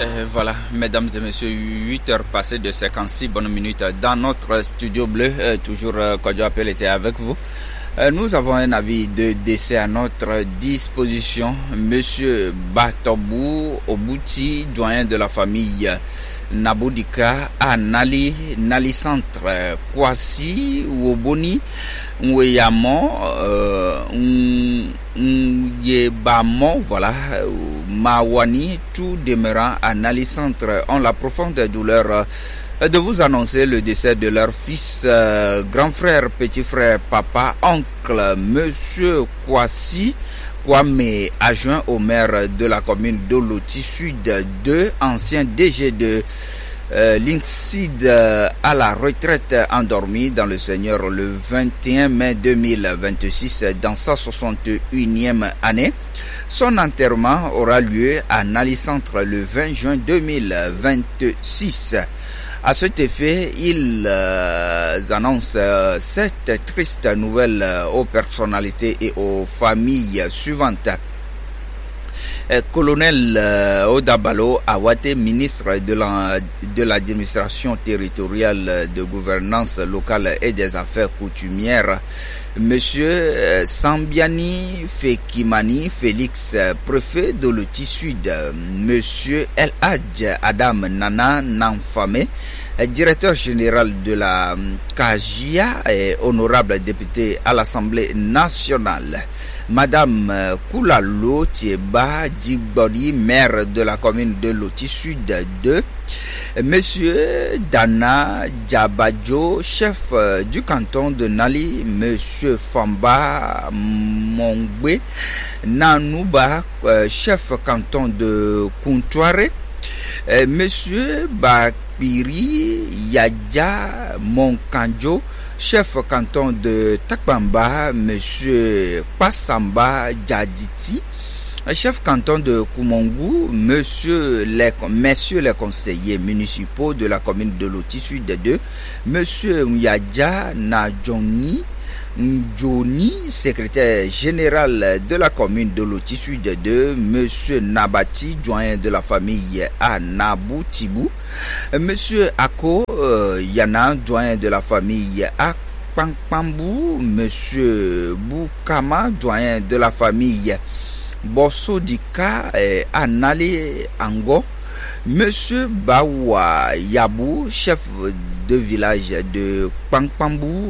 Voilà, mesdames et messieurs, 8 heures passées de 56 bonnes minutes dans notre studio bleu. Toujours Kodjo Appel était avec vous. Nous avons un avis de décès à notre disposition. Monsieur Batobou Obouti, doyen de la famille Naboudika à Nali Centre, Kwasi Woboni Nweyamo Nyebamo, voilà, Mawani, tout demeurant à Nali Centre, ont la profonde douleur de vous annoncer le décès de leur fils, grand frère, petit frère, papa, oncle, monsieur Kwasi Kwame, adjoint au maire de la commune d'Oloti Sud 2, ancien DG de Linkside à la retraite, endormi dans le Seigneur le 21 mai 2026 dans sa 61e année. Son enterrement aura lieu à Nali Centre le 20 juin 2026. À cet effet, ils annoncent cette triste nouvelle aux personnalités et aux familles suivantes. Colonel Odabalo Awate, ministre de l'administration territoriale, de gouvernance locale et des affaires coutumières. Monsieur Sambiani Fekimani Félix, préfet de l'Oloti Sud. Monsieur El Hadj Adam Nana Nanfame, directeur général de la Kajia et honorable député à l'Assemblée nationale. Madame Koulalo Tieba Djibori, maire de la commune de Oloti Sud 2. Monsieur Dana Djabadjo, chef du canton de Nali. Monsieur Famba Mongbe Nanouba, chef canton de Kuntouare. Monsieur Bakpiri Yadja Monkanjo, chef canton de Takbamba. Monsieur Passamba Djaditi, chef canton de Koumongu. Messieurs les conseillers municipaux de la commune de Oloti Sud 2. Monsieur Myadja Nadjoni Ndjoni, secrétaire général de la commune de Oloti Sud 2. Monsieur Nabati, doyen de la famille à Naboutibou. Monsieur Ako Yana, doyen de la famille à Pampambou. Monsieur Boukama, doyen de la famille Bossodika à Nali Ango. Monsieur Bawa Yabou, chef de village de Pampambou